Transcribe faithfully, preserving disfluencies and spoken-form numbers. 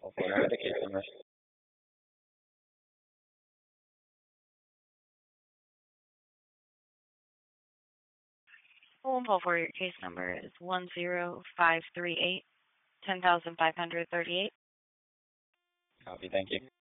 Can I have the case number? Full pull for your case number is one zero five three eight ten thousand five hundred thirty eight. Copy, thank you.